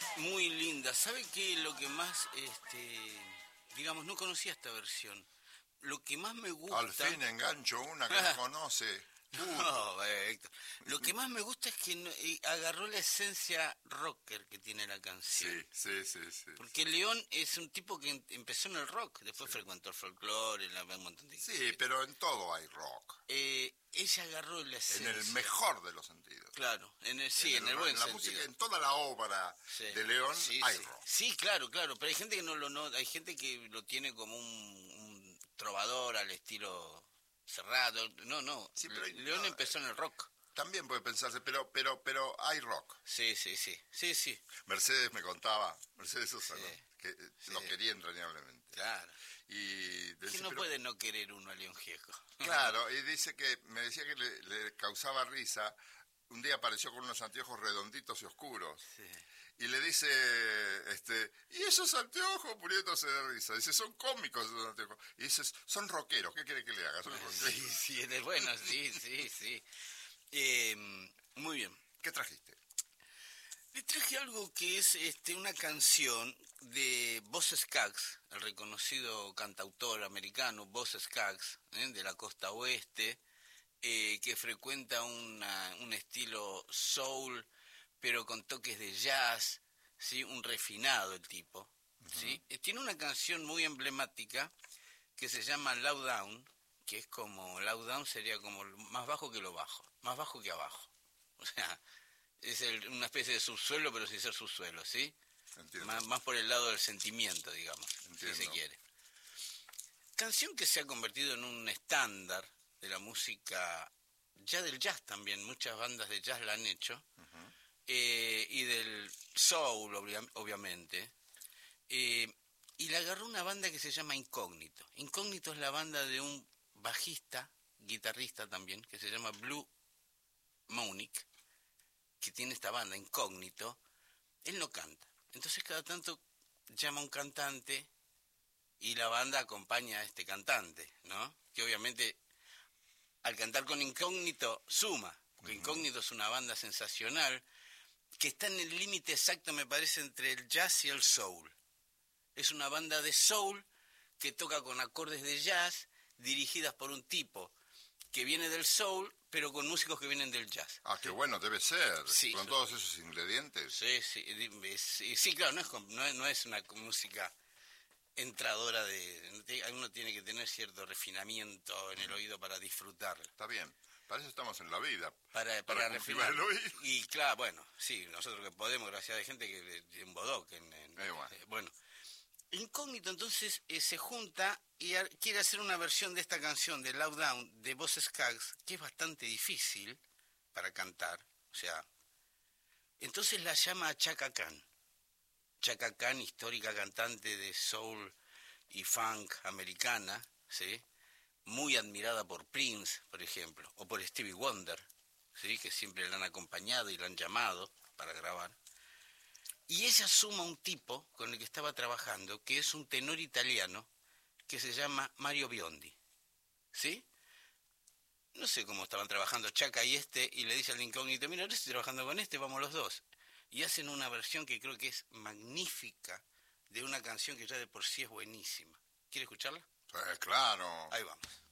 Muy linda. ¿Sabe qué? Lo que más, digamos, no conocía esta versión. Lo que más me gusta... Al fin engancho una que no conoce. No, Héctor. Lo que más me gusta es que agarró la esencia rocker que tiene la canción. Sí. Porque León es un tipo que empezó en el rock, después frecuentó el folclore, un montón de... Sí, pero en todo hay rock. Ella agarró la esencia. En el mejor de los sentidos. Claro, en el buen la sentido. Música, en toda la obra de León hay rock. Sí, claro, pero hay gente que hay gente que lo tiene como un trovador al estilo Cerrado. No. Sí, pero León empezó en el rock. También puede pensarse, pero hay rock. Sí. Mercedes me contaba, Mercedes Sosa, Sí, ¿no? Que sí. lo quería entrañablemente. Claro. Y Que no puede no querer uno a León Gieco. Claro, y me decía que le causaba risa. Un día apareció con unos anteojos redonditos y oscuros. Sí. Y le dice, ¿y esos anteojos? Muriéndose de risa. Dice, son cómicos esos anteojos. Y dice, son rockeros, ¿qué quiere que le haga? Son rockeros. Sí, es bueno, sí. Muy bien. ¿Qué trajiste? Le traje algo que es una canción de Boz Scaggs, el reconocido cantautor americano Boz Scaggs, de la costa oeste, que frecuenta un estilo soul, pero con toques de jazz, ¿sí? Un refinado el tipo. ¿Sí? Tiene una canción muy emblemática que se llama Low Down, que es como, Low Down sería como más bajo que lo bajo, más bajo que abajo. O sea, es una especie de subsuelo, pero sin ser subsuelo, ¿sí? Entiendo. Más por el lado del sentimiento, digamos, Entiendo. si se quiere. Canción que se ha convertido en un estándar de la música, ya del jazz también, muchas bandas de jazz la han hecho, y del soul, obviamente. Y la agarró una banda que se llama Incógnito. Incógnito es la banda de un bajista, guitarrista también, que se llama Blue Monique, que tiene esta banda, Incógnito. Él no canta. Entonces cada tanto llama a un cantante y la banda acompaña a este cantante, ¿no? Que obviamente al cantar con Incógnito suma, porque Incógnito es una banda sensacional que está en el límite exacto, me parece, entre el jazz y el soul. Es una banda de soul que toca con acordes de jazz dirigidas por un tipo que viene del soul, pero con músicos que vienen del jazz. Ah, qué bueno, debe ser, sí, con todos esos ingredientes. Sí, claro, no es una música entradora uno tiene que tener cierto refinamiento en el oído para disfrutarla. Está bien, para eso estamos en la vida. Para refinar el oído. Y claro, bueno, sí, nosotros que podemos, gracias a gente que en Bodoc. Bueno. Incógnito entonces se junta y quiere hacer una versión de esta canción de Low Down de Boz Scaggs, que es bastante difícil para cantar, o sea, entonces la llama a Chaka Khan. Chaka Khan, histórica cantante de soul y funk americana, ¿sí? Muy admirada por Prince, por ejemplo, o por Stevie Wonder, ¿sí? Que siempre la han acompañado y la han llamado para grabar. Y ella suma un tipo con el que estaba trabajando, que es un tenor italiano, que se llama Mario Biondi, ¿sí? No sé cómo estaban trabajando Chaka y y le dice al Incógnito, mira, ahora estoy trabajando con vamos los dos. Y hacen una versión que creo que es magnífica de una canción que ya de por sí es buenísima. ¿Quiere escucharla? Claro. Ahí vamos.